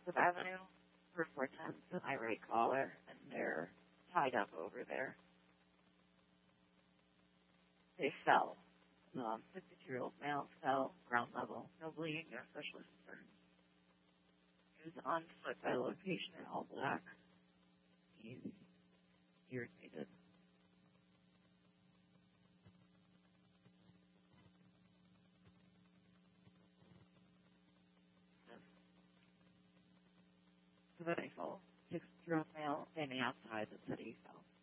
Fifth Avenue for 410's an irate caller, and they're tied up over there. They fell. 52-year-old male fell, ground level, no bleeding, no specialist concerns. He was on foot by location in all black. He's irritated. So then he fell. 6-year-old male standing outside that said he fell.